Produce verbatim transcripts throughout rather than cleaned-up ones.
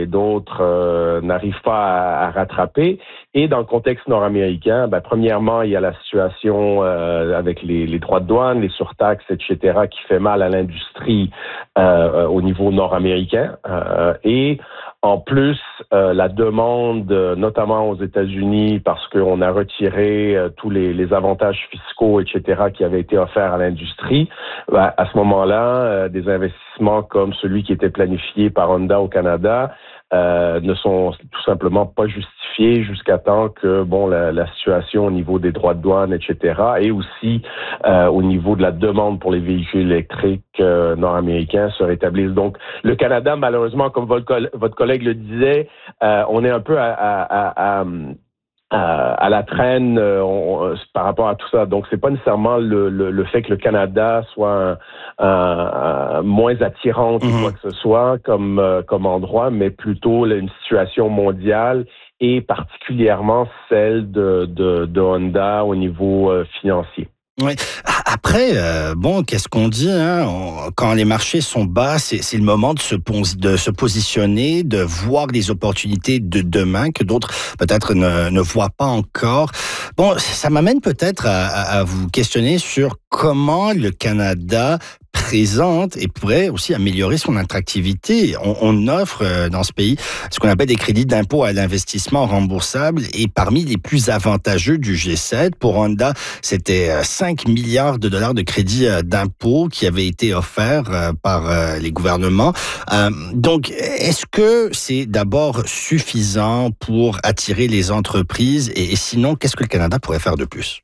et d'autres euh, n'arrivent pas à, à rattraper. Et dans le contexte nord-américain, ben, premièrement, il y a la situation euh, avec les, les droits de douane, les surtaxes, et cetera, qui fait mal à l'industrie euh, au niveau nord-américain. Euh, et en plus, euh, la demande, notamment aux États-Unis, parce qu'on a retiré euh, tous les, les avantages fiscaux, et cetera, qui avaient été offerts à l'industrie, ben, à ce moment-là, euh, des investissements comme celui qui était planifié par Honda au Canada euh, ne sont tout simplement pas justifiés jusqu'à temps que bon la, la situation au niveau des droits de douane, et cetera, et aussi euh, au niveau de la demande pour les véhicules électriques euh, nord-américains se rétablisse. Donc, le Canada, malheureusement, comme votre, votre collègue le disait, euh, on est un peu à, à, à, à à la traîne euh, on, par rapport à tout ça. Donc, c'est pas nécessairement le, le, le fait que le Canada soit un, un, un moins attirant que mmh. quoi que ce soit comme, euh, comme endroit, mais plutôt là, une situation mondiale et particulièrement celle de, de, de Honda au niveau euh, financier. Oui. Après, euh, bon, qu'est-ce qu'on dit hein? On, quand les marchés sont bas, c'est, c'est le moment de se, de se positionner, de voir les opportunités de demain que d'autres peut-être ne, ne voient pas encore. Bon, ça m'amène peut-être à, à, à vous questionner sur comment le Canada présente et pourrait aussi améliorer son attractivité. On, on offre dans ce pays ce qu'on appelle des crédits d'impôt à l'investissement remboursables et parmi les plus avantageux du G sept. Pour Honda, c'était cinq milliards de dollars de crédits d'impôt qui avaient été offerts par les gouvernements. Donc, est-ce que c'est d'abord suffisant pour attirer les entreprises et, et sinon, qu'est-ce que le Canada pourrait faire de plus?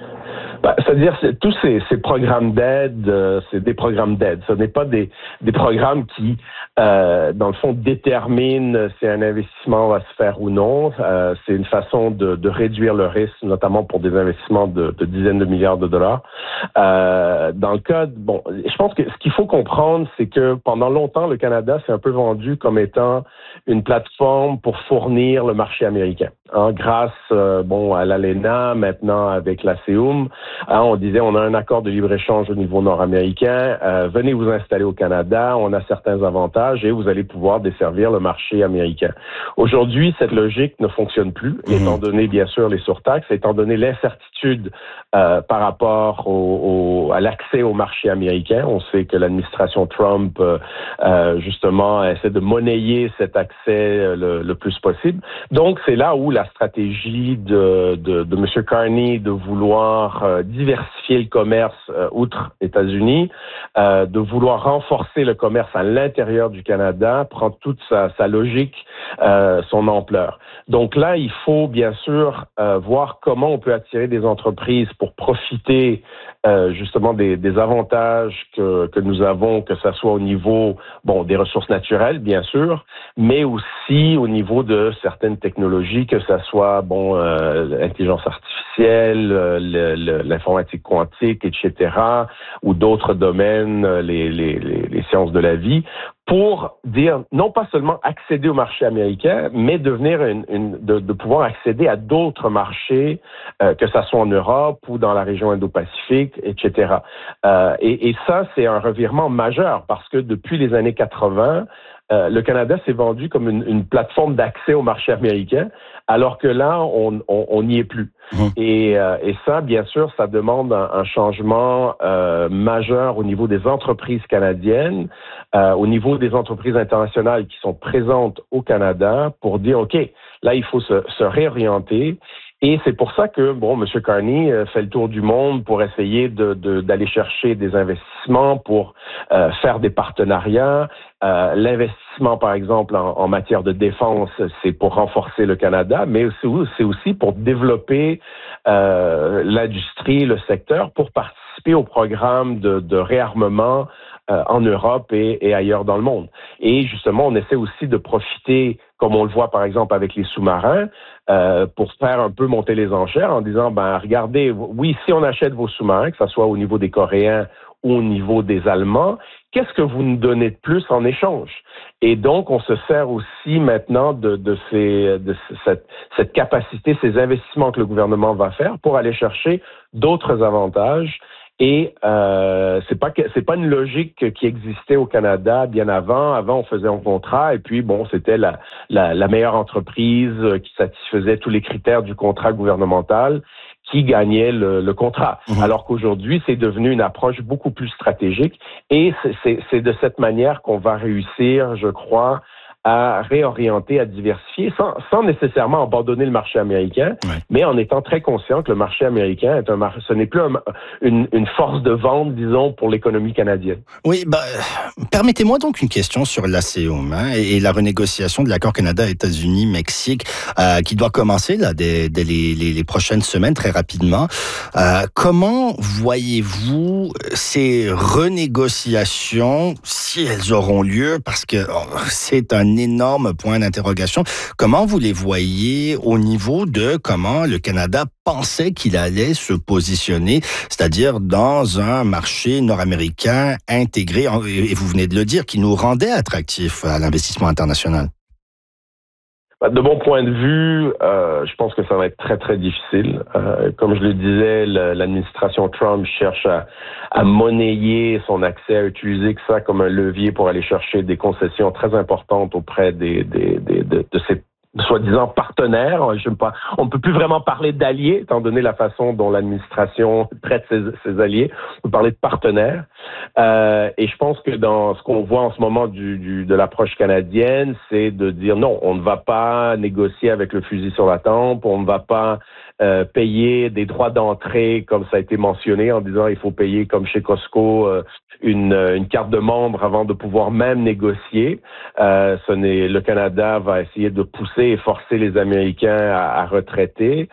Ben, c'est-à-dire, c'est, tous ces, ces programmes d'aide, euh, c'est des programmes d'aide. Ce n'est pas des, des programmes qui, euh, dans le fond, déterminent si un investissement va se faire ou non. Euh, c'est une façon de, de réduire le risque, notamment pour des investissements de, de dizaines de milliards de dollars. Euh, dans le cas, de, bon, je pense que ce qu'il faut comprendre, c'est que pendant longtemps, le Canada s'est un peu vendu comme étant une plateforme pour fournir le marché américain. Hein, grâce, euh, bon, à l'ALENA, maintenant avec la C E U M, hein, on disait on a un accord de libre-échange au niveau nord-américain, euh, venez vous installer au Canada, on a certains avantages et vous allez pouvoir desservir le marché américain. Aujourd'hui, cette logique ne fonctionne plus, mmh. étant donné bien sûr les surtaxes, étant donné l'incertitude euh, par rapport au, au, à l'accès au marché américain. On sait que l'administration Trump, euh, euh, justement, essaie de monnayer cet accès le, le plus possible. Donc, c'est là où la stratégie de, de, de M. Carney de vouloir euh, diversifier le commerce euh, outre États-Unis, euh, de vouloir renforcer le commerce à l'intérieur du Canada, prend toute sa, sa logique, euh, son ampleur. Donc là, il faut bien sûr euh, voir comment on peut attirer des entreprises pour profiter euh, justement des, des avantages que, que nous avons, que ça soit au niveau bon des ressources naturelles, bien sûr, mais aussi au niveau de certaines technologies, que ça soit bon euh, l'intelligence artificielle, le, le, l'informatique quantique, et cetera, ou d'autres domaines, les, les, les, les sciences de la vie, pour dire non pas seulement accéder au marché américain, mais devenir une, une de, de pouvoir accéder à d'autres marchés, euh, que ça soit en Europe ou dans la région Indo-Pacifique, et cetera. Euh, et, et ça, c'est un revirement majeur parce que depuis les années quatre-vingts, Euh, le Canada s'est vendu comme une, une plateforme d'accès au marché américain, alors que là, on n'y est plus. Mmh. Et, euh, et ça, bien sûr, ça demande un, un changement euh, majeur au niveau des entreprises canadiennes, euh, au niveau des entreprises internationales qui sont présentes au Canada pour dire, OK, là, il faut se, se réorienter. Et c'est pour ça que, bon, M. Carney fait le tour du monde pour essayer de, de, d'aller chercher des investissements, pour euh, faire des partenariats. Euh, l'investissement, par exemple, en, en matière de défense, c'est pour renforcer le Canada, mais c'est, c'est aussi pour développer euh, l'industrie, le secteur, pour participer au programme de, de réarmement euh, en Europe et, et ailleurs dans le monde. Et justement, on essaie aussi de profiter, comme on le voit par exemple avec les sous-marins, euh, pour faire un peu monter les enchères en disant, ben regardez, oui, si on achète vos sous-marins, que ce soit au niveau des Coréens ou au niveau des Allemands, qu'est-ce que vous nous donnez de plus en échange? Et donc, on se sert aussi maintenant de, de, ces, de cette, cette capacité, ces investissements que le gouvernement va faire pour aller chercher d'autres avantages. Et euh, c'est pas que, c'est pas une logique qui existait au Canada bien avant. Avant, on faisait un contrat et puis bon, c'était la, la, la meilleure entreprise qui satisfaisait tous les critères du contrat gouvernemental qui gagnait le, le contrat. Mmh. Alors qu'aujourd'hui, c'est devenu une approche beaucoup plus stratégique et c'est, c'est, c'est de cette manière qu'on va réussir, je crois, à réorienter, à diversifier, sans, sans nécessairement abandonner le marché américain, ouais. mais en étant très conscient que le marché américain est un marché, ce n'est plus un, une, une force de vente, disons, pour l'économie canadienne. Oui, bah, permettez-moi donc une question sur l'ASEUM hein, et, et la renégociation de l'accord Canada-États-Unis-Mexique euh, qui doit commencer là dès, dès les, les, les prochaines semaines, très rapidement. Euh, comment voyez-vous ces renégociations, si elles auront lieu, parce que oh, c'est un énorme point d'interrogation. Comment vous les voyez au niveau de comment le Canada pensait qu'il allait se positionner, c'est-à-dire dans un marché nord-américain intégré, et vous venez de le dire, qui nous rendait attractifs à l'investissement international? De mon point de vue, euh, je pense que ça va être très, très difficile. Euh, comme je le disais, le, l'administration Trump cherche à, à monnayer son accès, à utiliser ça comme un levier pour aller chercher des concessions très importantes auprès des, des, des, de, de ses soi-disant partenaires. Je ne pas, on ne peut plus vraiment parler d'alliés, étant donné la façon dont l'administration traite ses, ses alliés. On peut parler de partenaires. Euh, et je pense que dans ce qu'on voit en ce moment du, du, de l'approche canadienne, c'est de dire non, on ne va pas négocier avec le fusil sur la tempe, on ne va pas euh, payer des droits d'entrée comme ça a été mentionné en disant il faut payer comme chez Costco euh, une, une carte de membre avant de pouvoir même négocier. Euh, ce n'est, le Canada va essayer de pousser et forcer les Américains à, à retraiter.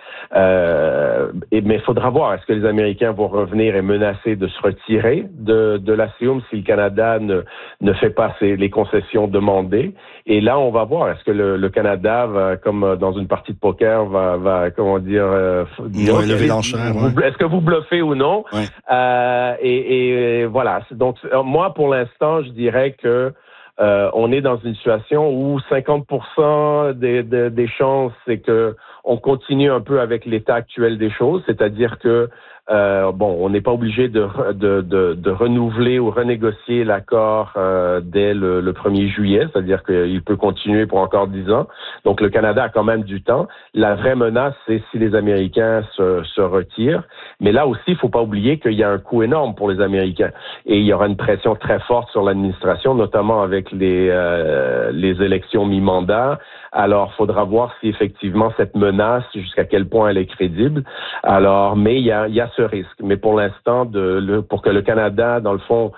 Euh, et, mais il faudra voir, est-ce que les Américains vont revenir et menacer de se retirer de, de l'ASEUM si le Canada ne, ne fait pas ses, les concessions demandées? Et là, on va voir, est-ce que le, le Canada, va, comme dans une partie de poker, va, va comment dire, euh, dire ouais, lever l'enchère, ouais. Est-ce que vous bluffez ou non? Ouais. Euh, et, et voilà. Donc, moi, pour l'instant, je dirais que Euh, on est dans une situation où cinquante pour cent des, des, des chances, c'est que on continue un peu avec l'état actuel des choses, c'est-à-dire que euh, bon, on n'est pas obligé de, de, de, de renouveler ou renégocier l'accord euh, dès le, le premier juillet, c'est-à-dire qu'il peut continuer pour encore dix ans. Donc, le Canada a quand même du temps. La vraie menace, c'est si les Américains se, se retirent. Mais là aussi, il ne faut pas oublier qu'il y a un coût énorme pour les Américains. Et il y aura une pression très forte sur l'administration, notamment avec les, euh, les élections mi-mandat. Alors, il faudra voir si effectivement cette menace, jusqu'à quel point elle est crédible. Alors, mais il y a, il y a ce risque. Mais pour l'instant, de, le, pour que le Canada, dans le fond,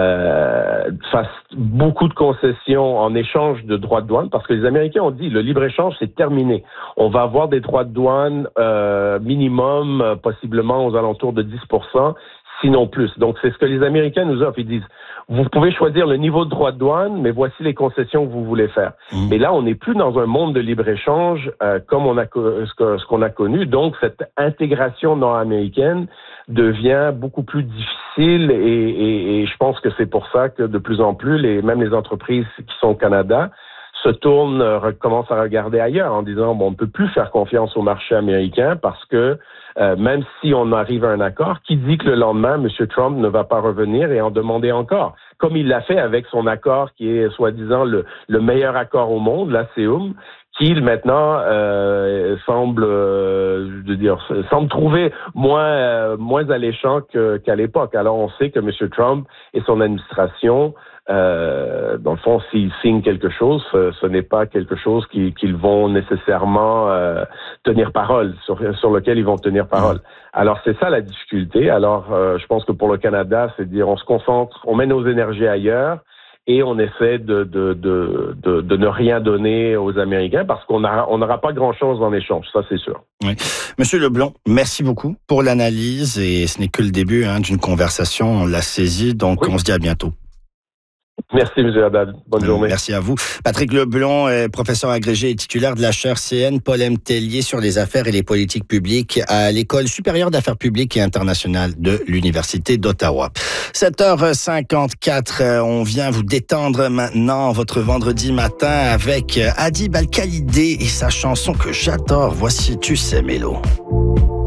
euh, fasse beaucoup de concessions en échange de droits de douane, parce que les Américains ont dit le libre-échange, c'est terminé. On va avoir des droits de douane euh, minimum, euh, possiblement aux alentours de dix pour cent, sinon plus. Donc, c'est ce que les Américains nous offrent. Ils disent, vous pouvez choisir le niveau de droit de douane, mais voici les concessions que vous voulez faire. Mmh. Mais là, on n'est plus dans un monde de libre-échange euh, comme on a ce, que, ce qu'on a connu. Donc, cette intégration nord-américaine devient beaucoup plus difficile et, et, et je pense que c'est pour ça que de plus en plus, les, même les entreprises qui sont au Canada se tournent, euh, commencent à regarder ailleurs en disant bon, on ne peut plus faire confiance au marché américain parce que euh, même si on arrive à un accord, qui dit que le lendemain, M. Trump ne va pas revenir et en demander encore, comme il l'a fait avec son accord qui est soi-disant le, le meilleur accord au monde, l'ASEUM, qui maintenant euh, semble, euh, je veux dire, semble trouver moins euh, moins alléchant que, qu'à l'époque. Alors on sait que M. Trump et son administration, euh, dans le fond, s'ils signent quelque chose, ce, ce n'est pas quelque chose qui, qu'ils vont nécessairement euh, tenir parole, sur, sur lequel ils vont tenir parole. Alors c'est ça la difficulté. Alors euh, je pense que pour le Canada, c'est de dire on se concentre, on met nos énergies ailleurs. Et on essaie de, de, de, de, de ne rien donner aux Américains parce qu'on n'aura on n'aura pas grand-chose en échange, ça c'est sûr. Oui. Monsieur Leblond, merci beaucoup pour l'analyse et ce n'est que le début hein, d'une conversation, on l'a saisi, donc oui. On se dit à bientôt. Merci, M. Haddad. Bonne journée. Merci à vous. Patrick Leblond est professeur agrégé et titulaire de la chaire C N Paul M. Tellier sur les affaires et les politiques publiques à l'École supérieure d'affaires publiques et internationales de l'Université d'Ottawa. sept heures cinquante-quatre, on vient vous détendre maintenant votre vendredi matin avec Hadib Al-Khalidé et sa chanson que j'adore. Voici Tu sais, Mélo.